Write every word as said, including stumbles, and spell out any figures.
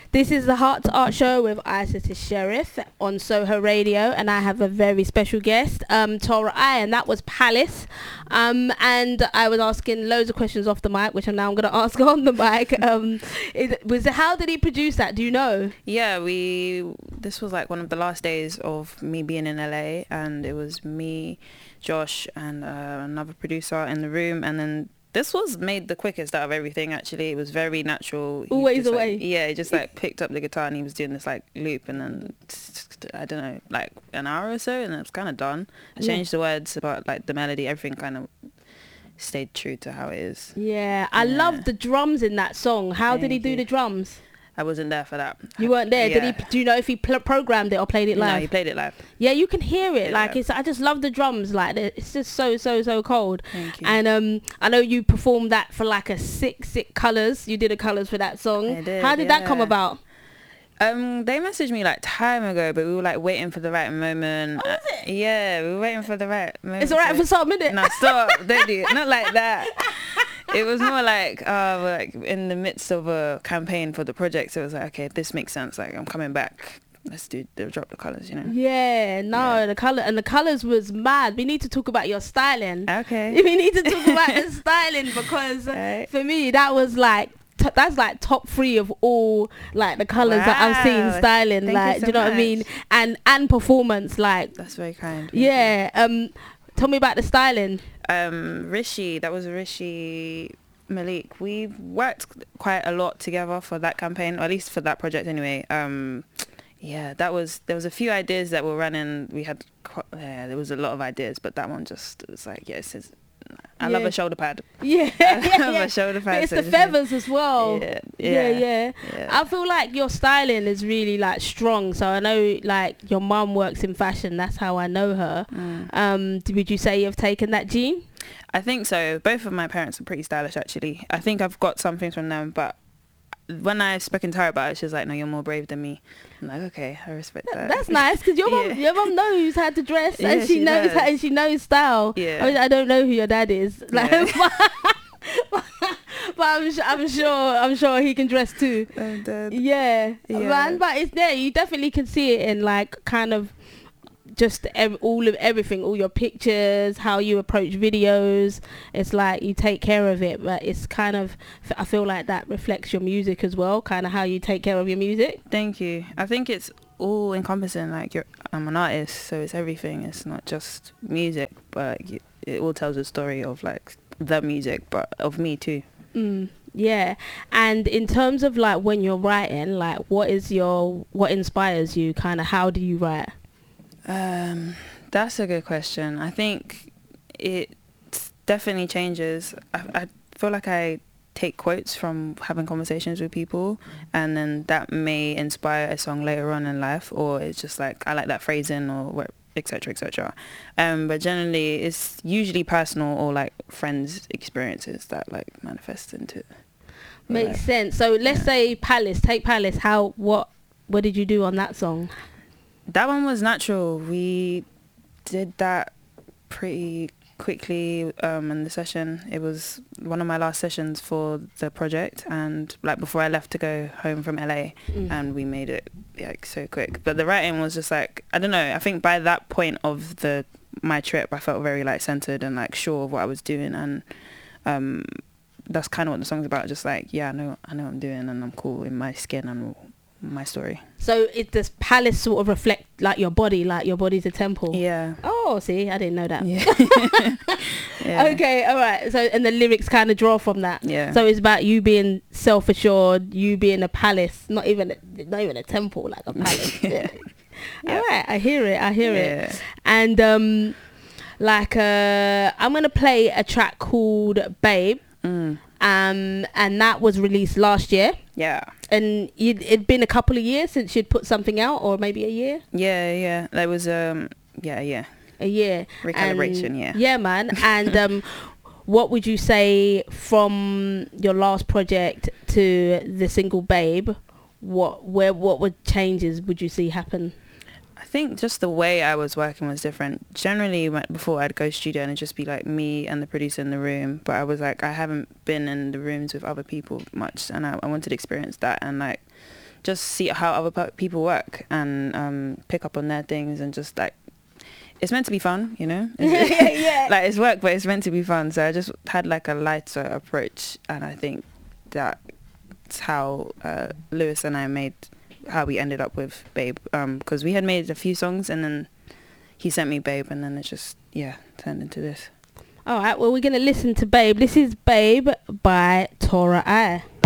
This is the Heart to Art Show with Isis Sheriff on Soho Radio, and I have a very special guest, um, Tora I, and that was Palace. Um, and I was asking loads of questions off the mic, which I'm now going to ask on the mic. Um, is, was it, how did he produce that? Do you know? Yeah, we. This was like one of the last days of me being in L A, and it was me, Josh, and uh, another producer in the room, and then. This was made the quickest out of everything, actually. It was very natural. He Always just, away. Like, yeah, he just like picked up the guitar and he was doing this like loop, and then I don't know, like an hour or so, and it was kind of done. I changed yeah. the words, but like the melody, everything kind of stayed true to how it is. Yeah, I yeah. love the drums in that song. How Thank did he do you. the drums? I wasn't there for that. You weren't there. Yeah. Did he? Do you know if he pl- programmed it or played it live? No, he played it live. Yeah, you can hear it. Yeah. Like it's. I just love the drums. Like it's just so so so cold. Thank you. And um, I know you performed that for like a six six colors. You did a colors for that song. I did. How did yeah. that come about? Um, they messaged me like time ago, but we were like waiting for the right moment. Oh, was it? Yeah, we were waiting for the right moment. It's alright for some minute. No, stop. Don't do it. Not like that. It was more like, uh, we're like in the midst of a campaign for the project. So it was like, okay, this makes sense. Like I'm coming back. Let's do the drop the colours, you know. Yeah, no, yeah. the colour and the colours was mad. We need to talk about your styling. Okay. We need to talk about the styling because right. for me that was like. T- that's like top three of all like the colors wow. that I've seen styling. Thank like you so do you know much. what I mean? And and performance like that's very kind. Yeah. Um tell me about the styling. Um Rishi, that was Rishi Malik. We worked quite a lot together for that campaign, or at least for that project anyway. Um yeah, that was there was a few ideas that were running. We had yeah, there was a lot of ideas, but that one just was like, yes, yeah, I yeah. love a shoulder pad. Yeah, I love yeah, yeah. a shoulder pad. But it's so the feathers as well. Yeah yeah. Yeah, yeah, yeah. I feel like your styling is really like strong. So I know like your mum works in fashion. That's how I know her. Mm. Um, would you say you've taken that gene? I think so. Both of my parents are pretty stylish, actually. I think I've got some things from them, but when I spoke to her about it, she was like, no, you're more brave than me. I'm like, okay, I respect that. That's nice, because your yeah. mum your mum knows how to dress, yeah, and she, she knows does. how, and she knows style. Yeah. I, mean, I don't know who your dad is, like, yeah. but, but I'm, su- I'm sure I'm sure he can dress too. I'm dead. Yeah, yeah. man, but it's there. You definitely can see it in like kind of just ev- all of everything, all your pictures, how you approach videos. It's like you take care of it, but it's kind of, I feel like that reflects your music as well, kind of how you take care of your music. Thank you. I think it's all encompassing. Like you're, I'm an artist, so it's everything. It's not just music, but like, it all tells a story of like the music, but of me too. Mm, yeah. And in terms of like when you're writing, like what is your, what inspires you? Kind of how do you write? Um, that's a good question. I think it definitely changes. I, I feel like I take quotes from having conversations with people, and then that may inspire a song later on in life, or it's just like I like that phrasing, or etc etc. Um, but generally, it's usually personal or like friends' experiences that like manifest into. Makes like, sense. So let's yeah. say Palace. Take Palace. How what what did you do on that song? That one was natural. We did that pretty quickly um, in the session. It was one of my last sessions for the project, and like before I left to go home from L A, mm. and we made it like so quick. But the writing was just like, I don't know, I think by that point of the my trip I felt very like centered and like sure of what I was doing, and um, that's kind of what the song's about. Just like, yeah, I know I know what I'm doing, and I'm cool in my skin and my story. So it does Palace sort of reflect like your body, like your body's a temple? Yeah. Oh, see, I didn't know that. Yeah. yeah. Okay, all right. So and the lyrics kind of draw from that. Yeah. So it's about you being self-assured, you being a palace, not even a, not even a temple, like a palace. yeah. Yeah. All right, I hear it. I hear yeah. it. And um, like uh, I'm gonna play a track called Babe. Mm. Um, and that was released last year. Yeah. And you'd, it'd been a couple of years since you'd put something out, or maybe a year? Yeah, yeah. That was, um, yeah, yeah. A year. Recalibration, and, yeah. Yeah, man. And um, what would you say from your last project to the single Babe? What, where, what would changes would you see happen? I think just the way I was working was different. Generally, before I'd go studio and it'd just be like me and the producer in the room. But I was like, I haven't been in the rooms with other people much, and I, I wanted to experience that. And like just see how other pe- people work and um, pick up on their things and just like, it's meant to be fun, you know? It's, yeah, yeah. like it's work, but it's meant to be fun. So I just had like a lighter approach, and I think that's how uh, Lewis and I made, how we ended up with Babe. Um, because we had made a few songs, and then he sent me Babe, and then it just, yeah, turned into this. All right, well, we're going to listen to Babe. This is Babe by Tora I.